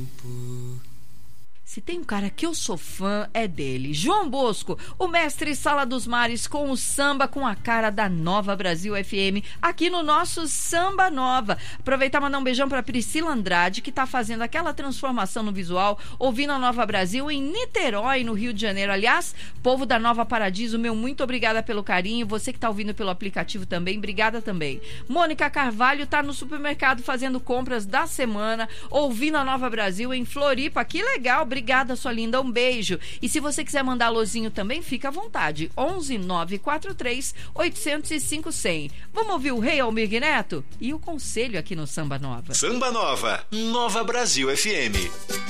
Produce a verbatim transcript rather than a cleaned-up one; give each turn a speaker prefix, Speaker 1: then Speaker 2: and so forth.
Speaker 1: Se tem um cara que eu sou fã, é dele. João Bosco, o mestre Sala dos Mares, com o samba com a cara da Nova Brasil F M, aqui no nosso Samba Nova. Aproveitar e mandar um beijão para Priscila Andrade, que está fazendo aquela transformação no visual, ouvindo a Nova Brasil em Niterói, no Rio de Janeiro. Aliás, povo da Nova Paradiso, meu muito obrigada pelo carinho. Você que está ouvindo pelo aplicativo também, obrigada também. Mônica Carvalho está no supermercado fazendo compras da semana, ouvindo a Nova Brasil em Floripa. Que legal, obrigada. Obrigada, sua linda, um beijo. E se você quiser mandar alôzinho também, fica à vontade. onze nove quatro três oito zero cinco zero zero. Vamos ouvir o Rei Almir Neto e o conselho aqui no Samba Nova.
Speaker 2: Samba Nova, Nova Brasil F M.